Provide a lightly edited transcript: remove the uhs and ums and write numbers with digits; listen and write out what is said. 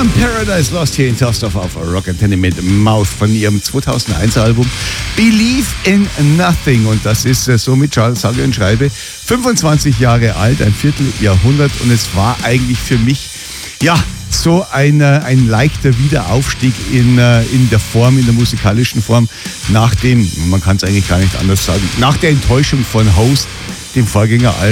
Paradise Lost hier in Torsdorf auf Rock Antenne mit Mouth von ihrem 2001 Album Believe in Nothing. Und das ist somit, Charles sage und schreibe, 25 Jahre alt, ein Vierteljahrhundert. Und es war eigentlich für mich, ja, so ein leichter Wiederaufstieg in der Form, in der musikalischen Form, nach dem, man kann es eigentlich gar nicht anders sagen, nach der Enttäuschung von Host, dem Vorgängeralbum.